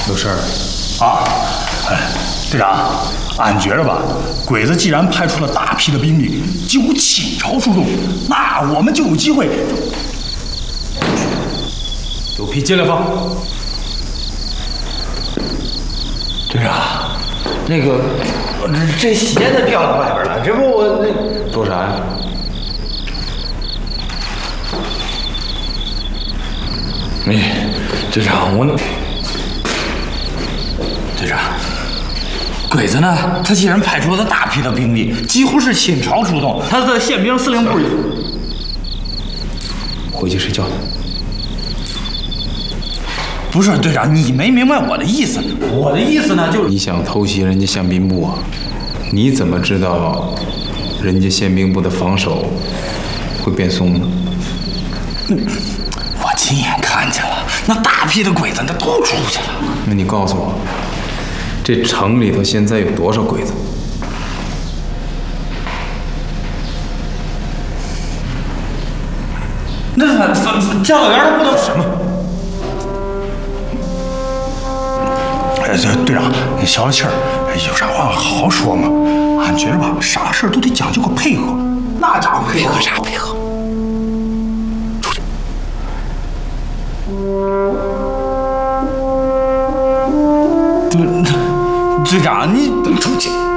有事儿啊？队长，俺觉着吧，鬼子既然派出了大批的兵力，几乎倾巢出动，那我们就有机会。 有批进来放。 队长，那个，这鞋子掉到外边了，这不我那做啥呀？ 队长，队长，鬼子呢？他既然派出了大批的兵力，几乎是倾巢出动，他的宪兵司令部回去睡觉去。 不是队长，你没明白我的意思。我的意思呢，就是你想偷袭人家宪兵部啊？你怎么知道人家宪兵部的防守会变松呢？ 我亲眼看见了，那大批的鬼子那都出去了。 那你告诉我，这城里头现在有多少鬼子？ 那教导员他不能什么？ 队长，你消消气儿，有啥话好好说嘛。俺觉着吧，啥事儿都得讲究个配合。那家伙配合啥配合？出去。队长，你出去。